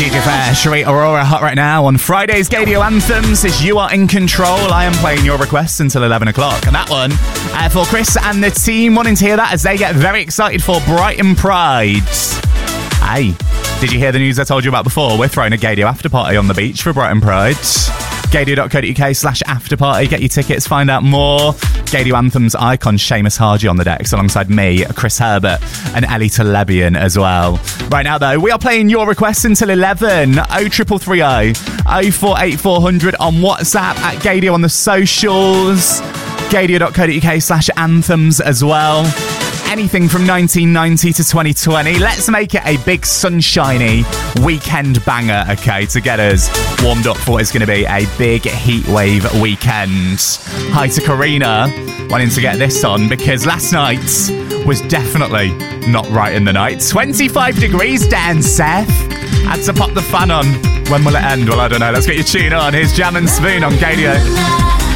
DJ Fair, Sheree Aurora hot right now on Friday's Gaydio Anthems. As you are in control, I am playing your requests until 11 o'clock. And that one for Chris and the team wanting to hear that as they get very excited for Brighton Pride. Hey, did you hear the news I told you about before? We're throwing a Gaydio after party on the beach for Brighton Pride. Gaydio.co.uk/afterparty. Get your tickets, find out more. Gaydio Anthems icon Seamus Hardy on the decks alongside me, Chris Herbert, and Ellie Telebian as well. Right now, though, we are playing your requests until 11. 0330 048400 on WhatsApp, at Gaydio on the socials. Gaydio.co.uk/anthems as well. Anything from 1990 to 2020. Let's make it a big sunshiny weekend banger, okay, to get us warmed up for what is going to be a big heatwave weekend. Hi to Karina, wanting to get this on because last night was definitely not right in the night. 25 degrees down south. Had to pop the fan on. When will it end? Well, I don't know. Let's get your tune on. Here's Jam and Spoon on Gaydio.